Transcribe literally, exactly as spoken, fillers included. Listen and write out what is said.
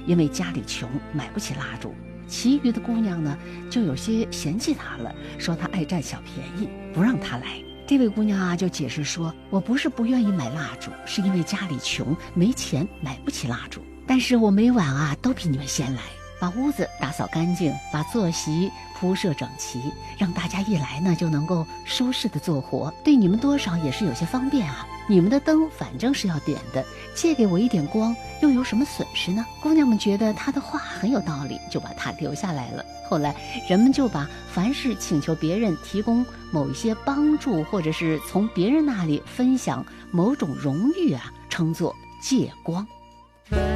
因为家里穷买不起蜡烛。其余的姑娘呢，就有些嫌弃她了，说她爱占小便宜，不让她来。这位姑娘啊，就解释说，我不是不愿意买蜡烛，是因为家里穷，没钱买不起蜡烛。但是我每晚啊，都比你们先来，把屋子打扫干净，把坐席铺设整齐，让大家一来呢，就能够舒适的做活，对你们多少也是有些方便啊。你们的灯反正是要点的，借给我一点光，又有什么损失呢？姑娘们觉得她的话很有道理，就把她留下来了。后来人们就把凡是请求别人提供某一些帮助，或者是从别人那里分享某种荣誉啊，称作借光。